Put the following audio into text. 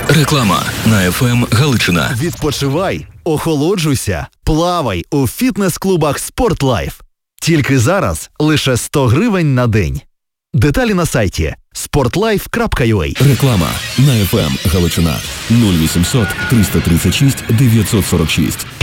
Реклама на ФМ Галичина. Відпочивай, охолоджуйся, плавай у фітнес-клубах «Спортлайф». Тільки зараз лише 100 гривень на день. Деталі на сайті sportlife.ua. Реклама на ФМ Галичина. 0800 336 946.